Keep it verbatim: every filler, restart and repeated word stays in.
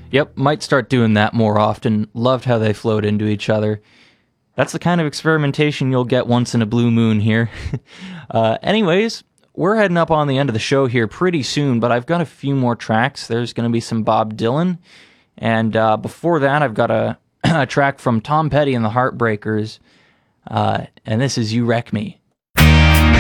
Yep, might start doing that more often. Loved how they flowed into each other. That's the kind of experimentation you'll get once in a blue moon here. uh, anyways, we're heading up on the end of the show here pretty soon, but I've got a few more tracks. There's going to be some Bob Dylan, and uh, before that, I've got a, a track from Tom Petty and the Heartbreakers, uh, and this is You Wreck Me.